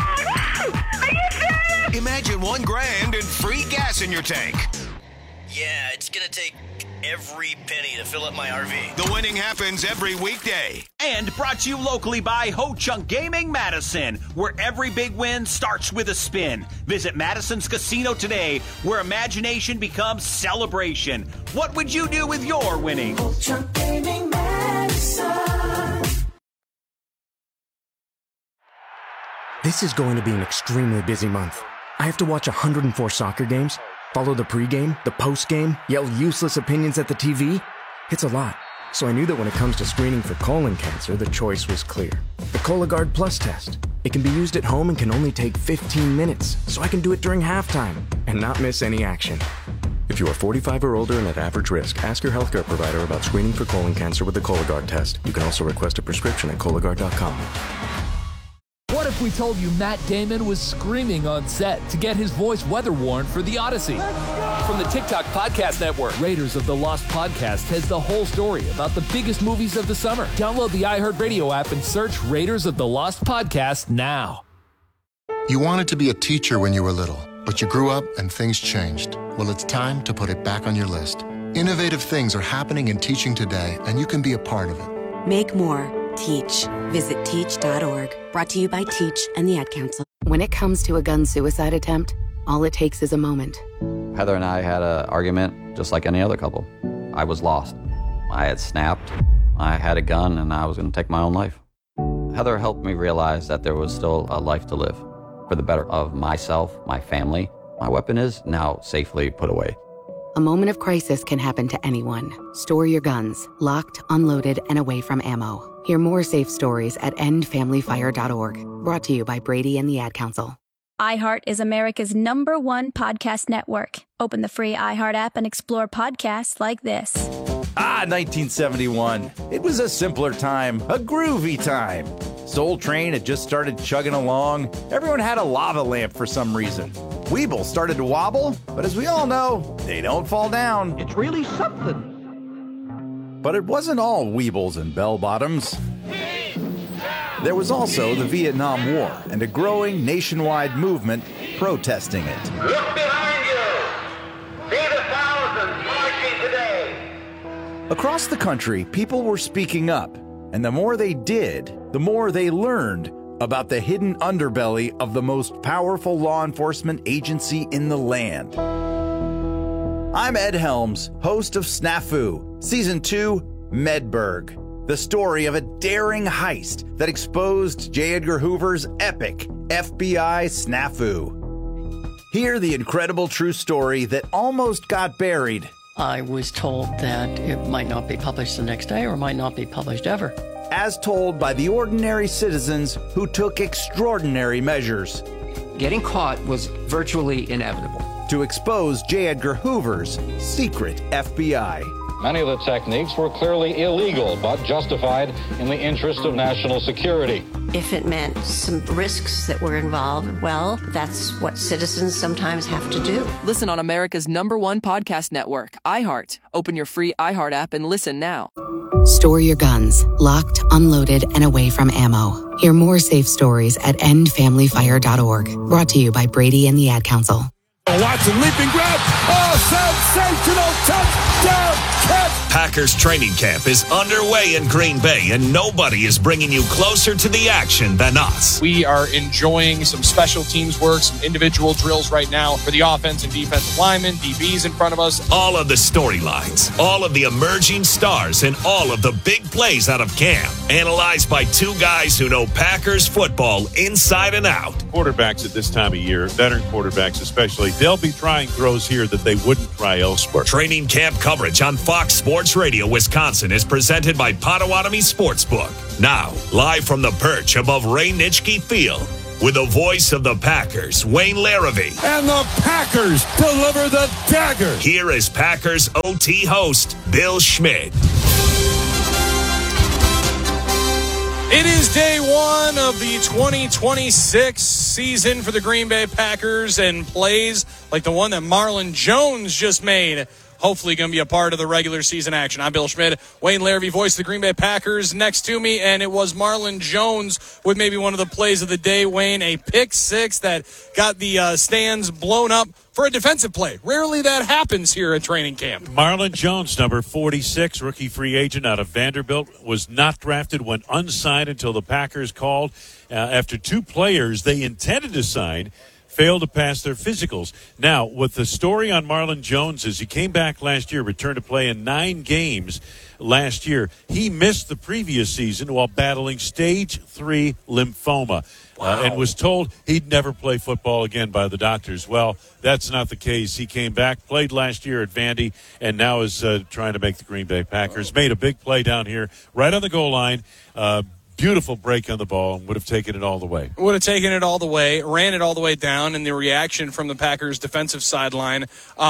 Imagine $1,000 and free gas in your tank. Yeah, it's gonna take every penny to fill up my RV. The winning happens every weekday. And brought to you locally by Ho Chunk Gaming Madison, where every big win starts with a spin. Visit Madison's Casino today, where imagination becomes celebration. What would you do with your winnings? Ho Chunk Gaming Madison. This is going to be an extremely busy month. I have to watch 104 soccer games, follow the pregame, the postgame, yell useless opinions at the TV. It's a lot. So I knew that when it comes to screening for colon cancer, the choice was clear. The Cologuard Plus test. It can be used at home and can only take 15 minutes, so I can do it during halftime and not miss any action. If you are 45 or older and at average risk, ask your healthcare provider about screening for colon cancer with the Cologuard test. You can also request a prescription at Cologuard.com. What if we told you Matt Damon was screaming on set to get his voice weather-worn for The Odyssey? From the TikTok Podcast Network, Raiders of the Lost Podcast has the whole story about the biggest movies of the summer. Download the iHeartRadio app and search Raiders of the Lost Podcast now. You wanted to be a teacher when you were little, but you grew up and things changed. Well, it's time to put it back on your list. Innovative things are happening in teaching today, and you can be a part of it. Make more. Teach. Visit teach.org. Brought to you by Teach and the Ad Council. When it comes to a gun suicide attempt, all it takes is a moment. Heather and I had an argument just like any other couple. I was lost. I had snapped. I had a gun and I was going to take my own life. Heather helped me realize that there was still a life to live for the better of myself, my family. My weapon is now safely put away. A moment of crisis can happen to anyone. Store your guns, locked, unloaded, and away from ammo. Hear more safe stories at endfamilyfire.org. Brought to you by Brady and the Ad Council. iHeart is America's #1 podcast network. Open the free iHeart app and explore podcasts like this. 1971. It was a simpler time, a groovy time. Soul Train had just started chugging along. Everyone had a lava lamp for some reason. Weeble started to wobble, but as we all know, they don't fall down. It's really something. But it wasn't all Weebles and bell-bottoms. There was also the Vietnam War and a growing nationwide movement protesting it. Look behind you! See the thousands marching today! Across the country, people were speaking up, and the more they did, the more they learned about the hidden underbelly of the most powerful law enforcement agency in the land. I'm Ed Helms, host of Snafu, Season 2, Medberg, the story of a daring heist that exposed J. Edgar Hoover's epic FBI snafu. Hear the incredible true story that almost got buried. I was told that it might not be published the next day or might not be published ever. As told by the ordinary citizens who took extraordinary measures. Getting caught was virtually inevitable. To expose J. Edgar Hoover's secret FBI. Many of the techniques were clearly illegal, but justified in the interest of national security. If it meant some risks that were involved, well, that's what citizens sometimes have to do. Listen on America's #1 podcast network, iHeart. Open your free iHeart app and listen now. Store your guns, locked, unloaded, and away from ammo. Hear more safe stories at endfamilyfire.org. Brought to you by Brady and the Ad Council. Watson leaping grab. Oh, sensational touchdown catch. Packers training camp is underway in Green Bay, and nobody is bringing you closer to the action than us. We are enjoying some special teams work, some individual drills right now for the offense and defensive linemen, DBs in front of us. All of the storylines, all of the emerging stars, and all of the big plays out of camp. Analyzed by two guys who know Packers football inside and out. Quarterbacks at this time of year, veteran quarterbacks especially, they'll be trying throws here that they wouldn't try elsewhere. Training camp coverage on Fox Sports Radio Wisconsin is presented by Potawatomi Sportsbook. Now, live from the perch above Ray Nitschke Field, with the voice of the Packers, Wayne Larrivee. And the Packers deliver the dagger. Here is Packers OT host, Bill Schmidt. It is day one of the 2026 season for the Green Bay Packers, and plays like the one that Marlon Jones just made hopefully going to be a part of the regular season action. I'm Bill Schmidt, Wayne Larrivee, voice of the Green Bay Packers, next to me, and it was Marlon Jones with maybe one of the plays of the day, Wayne, a pick six that got the stands blown up for a defensive play. Rarely that happens here at training camp. Marlon Jones, number 46, rookie free agent out of Vanderbilt, was not drafted, went unsigned until the Packers called after two players they intended to sign failed to pass their physicals. Now, what the story on Marlon Jones is, he came back last year, returned to play in 9 games last year. He missed the previous season while battling stage 3 lymphoma. And was told he'd never play football again by the doctors. Well, that's not the case. He came back, played last year at Vandy, and now is trying to make the Green Bay Packers. Made a big play down here, right on the goal line. Beautiful break on the ball, and would have taken it all the way. Would have taken it all the way, ran it all the way down, and the reaction from the Packers' defensive sideline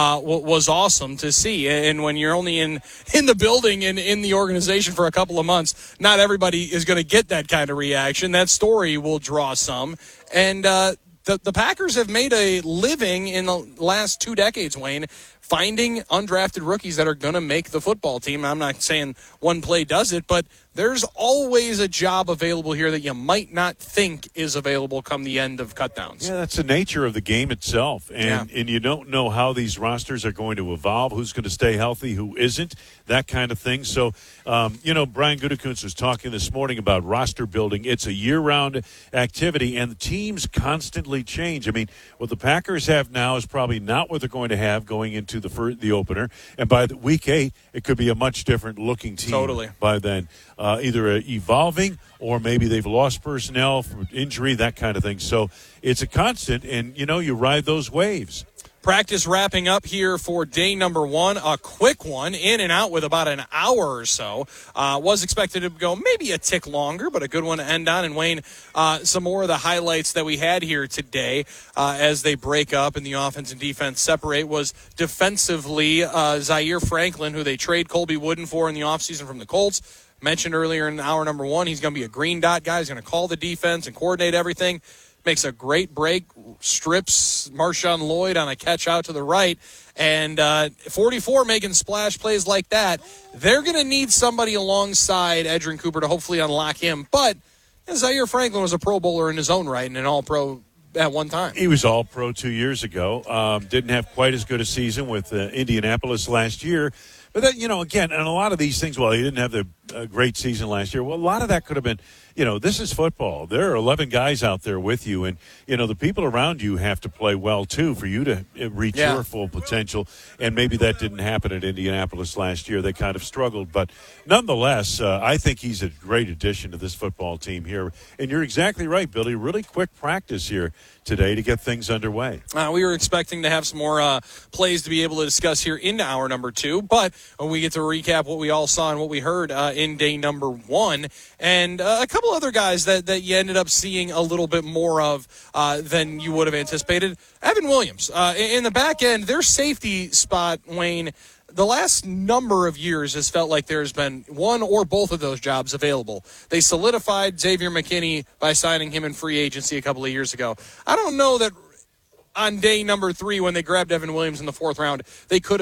was awesome to see. And when you're only in the building and in the organization for a couple of months, not everybody is going to get that kind of reaction. That story will draw some. And the Packers have made a living in the last 2 decades, Wayne, finding undrafted rookies that are going to make the football team. I'm not saying one play does it, but there's always a job available here that you might not think is available come the end of cutdowns. Yeah, that's the nature of the game itself. And you don't know how these rosters are going to evolve, who's going to stay healthy, who isn't, that kind of thing. So, Brian Gutekunst was talking this morning about roster building. It's a year-round activity, and the teams constantly change. I mean, what the Packers have now is probably not what they're going to have going into the opener. And by the week 8, it could be a much different looking team by then. Either evolving or maybe they've lost personnel from injury, that kind of thing. So it's a constant, and, you ride those waves. Practice wrapping up here for day number 1, a quick one, in and out with about an hour or so. Was expected to go maybe a tick longer, but a good one to end on. And Wayne, some more of the highlights that we had here today as they break up and the offense and defense separate was defensively Zaire Franklin, who they trade Colby Wooden for in the offseason from the Colts. Mentioned earlier in hour number 1, he's going to be a green dot guy. He's going to call the defense and coordinate everything. Makes a great break, strips Marshawn Lloyd on a catch out to the right, and 44 making splash plays like that. They're going to need somebody alongside Edgerrin Cooper to hopefully unlock him. But Zaire Franklin was a Pro Bowler in his own right and an All-Pro at one time. He was All-Pro 2 years ago. Didn't have quite as good a season with Indianapolis last year. But then, again, and a lot of these things, well, he didn't have the great season last year. Well, a lot of that could have been, this is football. There are 11 guys out there with you, and, the people around you have to play well, too, for you to reach your full potential. And maybe that didn't happen at Indianapolis last year. They kind of struggled. But nonetheless, I think he's a great addition to this football team here. And you're exactly right, Billy. Really quick practice here today to get things underway. We were expecting to have some more plays to be able to discuss here into hour number 2, but when we get to recap what we all saw and what we heard in day number 1, and a couple other guys that you ended up seeing a little bit more of than you would have anticipated. Evan Williams, in the back end, their safety spot, Wayne, the last number of years has felt like there's been one or both of those jobs available. They solidified Xavier McKinney by signing him in free agency a couple of years ago. I don't know that on day number 3 when they grabbed Evan Williams in the 4th round, they could have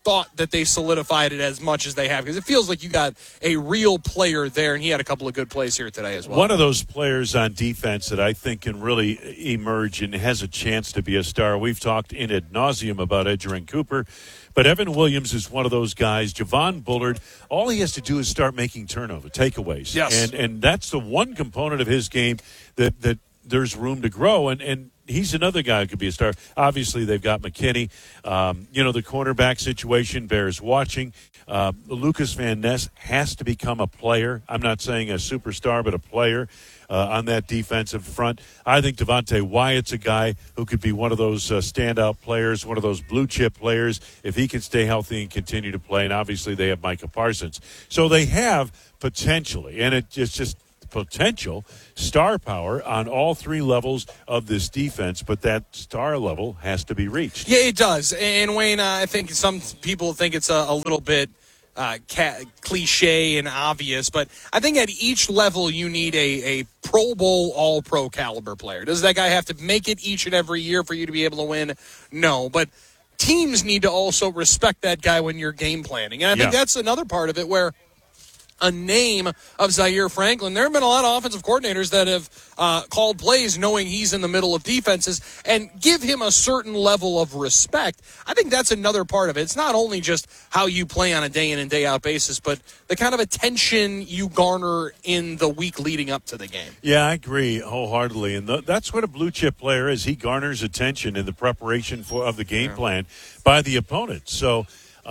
thought that they solidified it as much as they have, because it feels like you got a real player there, and he had a couple of good plays here today as well. One of those players on defense that I think can really emerge and has a chance to be a star. We've talked in ad nauseum about Edgerrin Cooper, but Evan Williams is one of those guys. Javon Bullard, all he has to do is start making takeaways. Yes. And that's the one component of his game that there's room to grow, and he's another guy who could be a star. Obviously, they've got McKinney. The cornerback situation bears watching. Lucas Van Ness has to become a player. I'm not saying a superstar, but a player on that defensive front. I think Devontae Wyatt's a guy who could be one of those standout players, one of those blue-chip players, if he can stay healthy and continue to play. And obviously, they have Micah Parsons. So they have potentially, and it's just potential star power on all three levels of this defense, but that star level has to be reached. Yeah, it does. And Wayne, I think some people think it's a little bit cliche and obvious, but I think at each level you need a Pro Bowl, all-pro caliber player. Does that guy have to make it each and every year for you to be able to win? No, but teams need to also respect that guy when you're game planning. And I think that's another part of it, where a name of Zaire Franklin, there have been a lot of offensive coordinators that have called plays knowing he's in the middle of defenses and give him a certain level of respect. I think that's another part of it. It's not only just how you play on a day in and day out basis, but the kind of attention you garner in the week leading up to the game. Yeah, I agree wholeheartedly. And that's what a blue chip player is. He garners attention in the preparation of the game plan by the opponent. So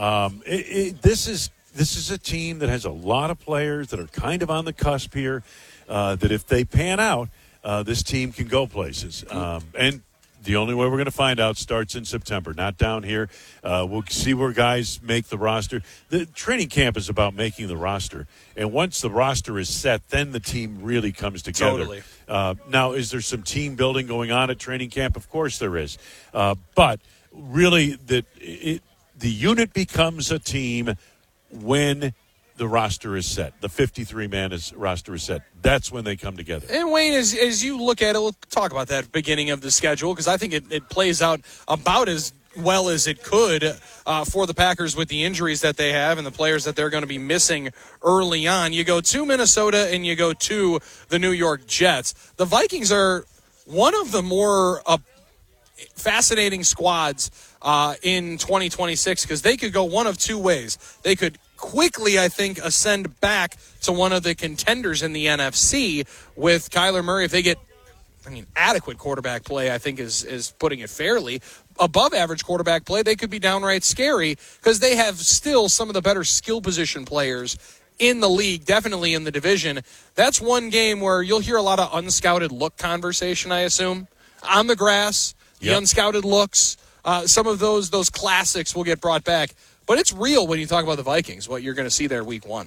this is a team that has a lot of players that are kind of on the cusp here, that if they pan out, this team can go places. And the only way we're going to find out starts in September, not down here. We'll see where guys make the roster. The training camp is about making the roster. And once the roster is set, then the team really comes together. Totally. Now, is there some team building going on at training camp? Of course there is. But really, the unit becomes a team when the roster is set, the 53-man roster is set. That's when they come together. And, Wayne, as you look at it, we'll talk about that beginning of the schedule, because I think it plays out about as well as it could for the Packers with the injuries that they have and the players that they're going to be missing early on. You go to Minnesota and you go to the New York Jets. The Vikings are one of the more fascinating squads in 2026, because they could go one of two ways. They could quickly, I think, ascend back to one of the contenders in the NFC with Kyler Murray. If they get, adequate quarterback play, I think is putting it fairly, above average quarterback play, they could be downright scary, because they have still some of the better skill position players in the league, definitely in the division. That's one game where you'll hear a lot of unscouted look conversation, I assume, on the grass, the unscouted looks. Some of those classics will get brought back. But it's real when you talk about the Vikings, what you're going to see there week one.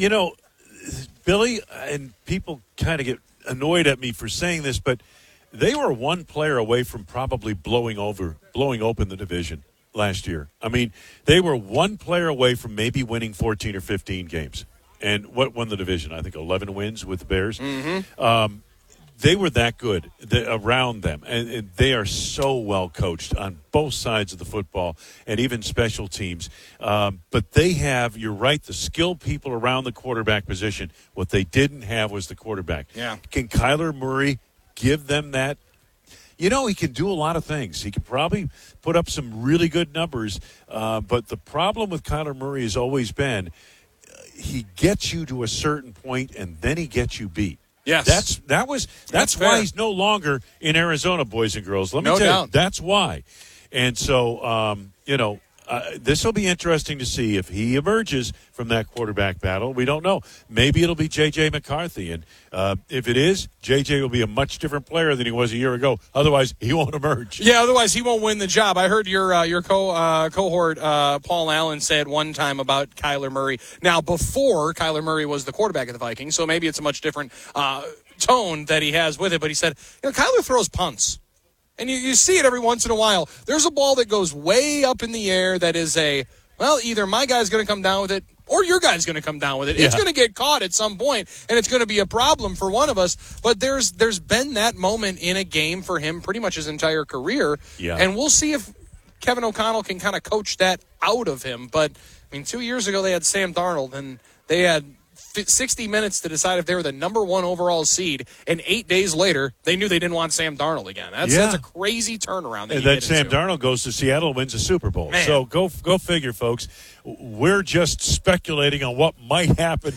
Billy, and people kind of get annoyed at me for saying this, but they were one player away from probably blowing open the division last year. They were one player away from maybe winning 14 or 15 games. And what won the division? I think 11 wins with the Bears. Mm-hmm. They were that good around them, and they are so well coached on both sides of the football and even special teams. But they have, you're right, the skilled people around the quarterback position. What they didn't have was the quarterback. Yeah. Can Kyler Murray give them that? He can do a lot of things. He could probably put up some really good numbers. But the problem with Kyler Murray has always been he gets you to a certain point, and then he gets you beat. Yes. That's why he's no longer in Arizona, boys and girls. Let me tell you, that's why. And so, this will be interesting to see if he emerges from that quarterback battle. We don't know. Maybe it'll be J.J. McCarthy. And if it is, J.J. will be a much different player than he was a year ago. Otherwise, he won't emerge. Yeah, otherwise he won't win the job. I heard your cohort, Paul Allen, said one time about Kyler Murray. Now, before Kyler Murray was the quarterback of the Vikings, so maybe it's a much different tone that he has with it. But he said, Kyler throws punts. And you see it every once in a while. There's a ball that goes way up in the air that is either my guy's going to come down with it or your guy's going to come down with it. Yeah. It's going to get caught at some point, and it's going to be a problem for one of us. But there's been that moment in a game for him pretty much his entire career. Yeah. And we'll see if Kevin O'Connell can kind of coach that out of him. But, 2 years ago they had Sam Darnold, and they had 60 minutes to decide if they were the number 1 overall seed, and 8 days later, they knew they didn't want Sam Darnold again. That's a crazy turnaround. And then Sam Darnold goes to Seattle and wins a Super Bowl. Man. So go figure, folks. We're just speculating on what might happen.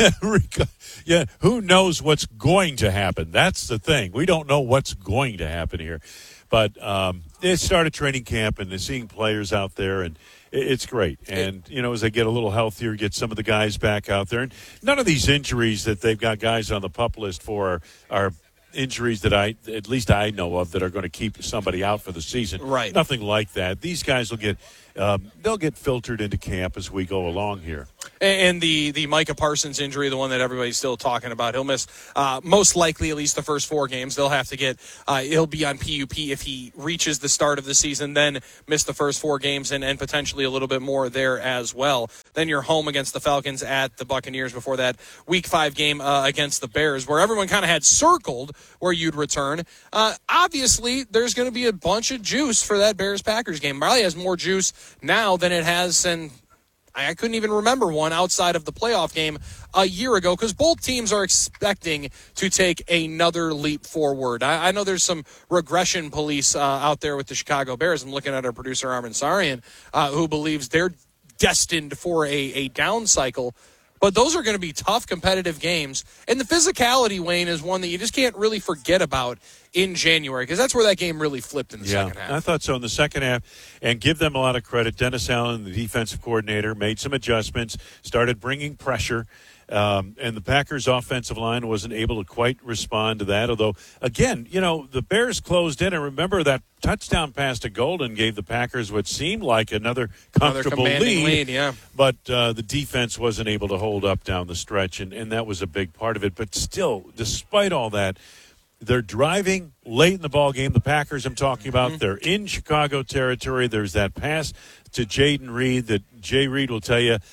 Yeah, who knows what's going to happen? That's the thing. We don't know what's going to happen here. But they started training camp, and they're seeing players out there, and it's great. And, as they get a little healthier, get some of the guys back out there. And none of these injuries that they've got guys on the PUP list for are injuries that at least I know of that are going to keep somebody out for the season. Right. Nothing like that. These guys will they'll get filtered into camp as we go along here. And the Micah Parsons injury, the one that everybody's still talking about, he'll miss most likely at least the first 4 games. They'll have to he'll be on PUP if he reaches the start of the season, then miss the first 4 games and potentially a little bit more there as well. Then you're home against the Falcons, at the Buccaneers before that Week 5 game against the Bears, where everyone kind of had circled where you'd return. Obviously, there's going to be a bunch of juice for that Bears-Packers game. Probably has more juice now than it has, and I couldn't even remember one outside of the playoff game a year ago, because both teams are expecting to take another leap forward. I know there's some regression police out there with the Chicago Bears. I'm looking at our producer, Armin Sarian, who believes they're destined for a down cycle. But those are going to be tough, competitive games. And the physicality, Wayne, is one that you just can't really forget about in January, because that's where that game really flipped in the second half. I thought so in the second half. And give them a lot of credit. Dennis Allen, the defensive coordinator, made some adjustments, started bringing pressure. And the Packers' offensive line wasn't able to quite respond to that. Although, again, the Bears closed in. And remember, that touchdown pass to Golden gave the Packers what seemed like another comfortable lead. Yeah. But the defense wasn't able to hold up down the stretch, and that was a big part of it. But still, despite all that, they're driving late in the ball game. The Packers I'm talking about, they're in Chicago territory. There's that pass to Jaden Reed that Jay Reed will tell you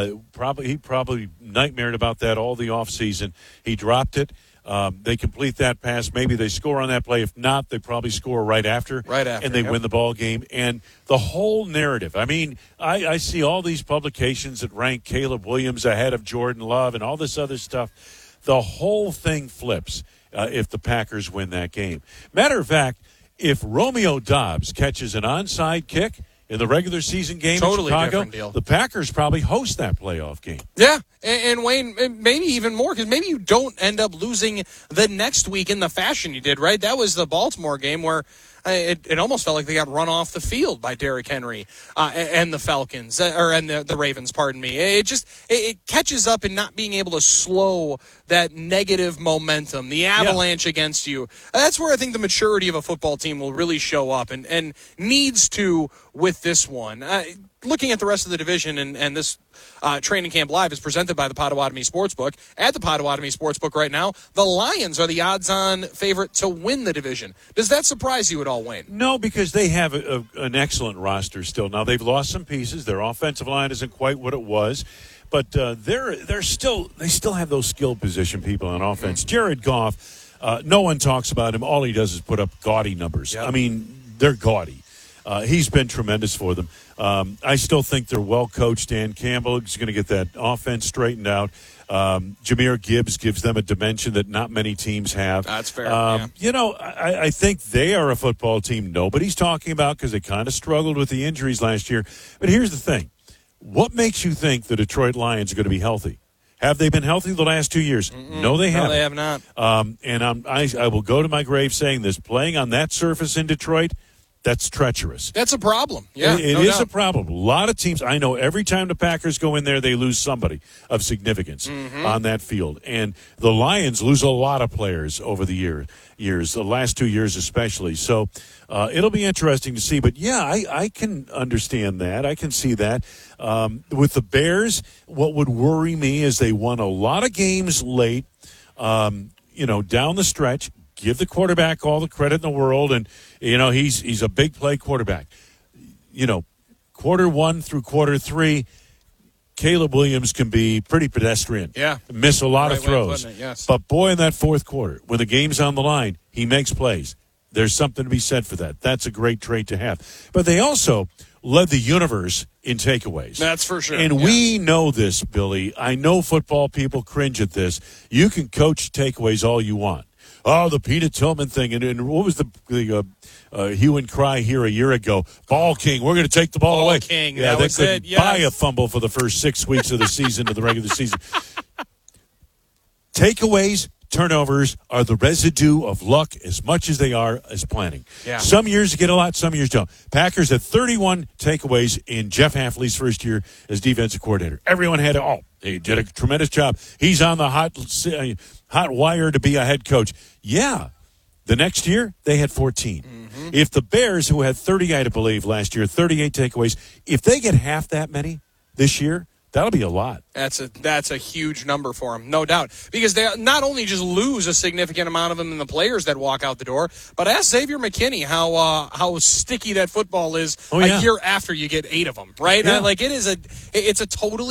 he probably nightmared about that all the offseason. He dropped it. They complete that pass. Maybe they score on that play. If not, they probably score right after. And they win the ball game. And the whole narrative. I see all these publications that rank Caleb Williams ahead of Jordan Love and all this other stuff. The whole thing flips if the Packers win that game. Matter of fact, if Romeo Doubs catches an onside kick in the regular season game in Chicago, the Packers probably host that playoff game. Yeah, and Wayne, maybe even more, because maybe you don't end up losing the next week in the fashion you did, right? That was the Baltimore game where it almost felt like they got run off the field by Derrick Henry and the Falcons, and the Ravens, pardon me. It catches up in not being able to slow that negative momentum, the avalanche against you. That's where I think the maturity of a football team will really show up, and needs to with this one. Looking at the rest of the division, and this Training Camp Live is presented by the Potawatomi Sportsbook. At the Potawatomi Sportsbook right now, the Lions are the odds-on favorite to win the division. Does that surprise you at all, Wayne? No, because they have an excellent roster still. Now, they've lost some pieces. Their offensive line isn't quite what it was. But they still have those skill position people on offense. Jared Goff, no one talks about him. All he does is put up gaudy numbers. Yep. They're gaudy. He's been tremendous for them. I still think they're well coached. Dan Campbell is going to get that offense straightened out. Jahmyr Gibbs gives them a dimension that not many teams have. That's fair. I think they are a football team nobody's talking about because they kind of struggled with the injuries last year. But here's the thing. What makes you think the Detroit Lions are going to be healthy? Have they been healthy the last 2 years? No, they haven't. No, they have not. And I will go to my grave saying this. Playing on that surface in Detroit, that's treacherous. That's a problem. Yeah, it is a problem. A lot of teams, I know every time the Packers go in there, they lose somebody of significance on that field. And the Lions lose a lot of players over the years, the last 2 years especially. So it'll be interesting to see. But, yeah, I can understand that. I can see that. With the Bears, what would worry me is they won a lot of games late, down the stretch. Give the quarterback all the credit in the world, and he's a big play quarterback. Quarter 1 through quarter 3, Caleb Williams can be pretty pedestrian. Yeah, miss a lot of throws. Yes. But boy, in that fourth quarter, when the game's on the line, he makes plays. There's something to be said for that. That's a great trait to have. But they also led the universe in takeaways. That's for sure. And we know this, Billy. I know football people cringe at this. You can coach takeaways all you want. Oh, the Peter Tillman thing. And what was the hue and cry here a year ago? Ball king. We're going to take the ball away. King. Yeah, that was they it. couldn't buy a fumble for the first 6 weeks of the season, of the regular season. Takeaways, turnovers are the residue of luck as much as they are as planning. Yeah. Some years you get a lot, some years don't. Packers had 31 takeaways in Jeff Hafley's first year as defensive coordinator. Everyone had he did a tremendous job. He's on the hot wire to be a head coach. Yeah. The next year, they had 14. Mm-hmm. If the Bears, who had 30, I believe, last year, 38 takeaways, if they get half that many this year, that'll be a lot. That's a huge number for them, no doubt. Because they not only just lose a significant amount of them in the players that walk out the door, but ask Xavier McKinney how sticky that football is a year after you get 8 of them, right? Yeah. It's a totally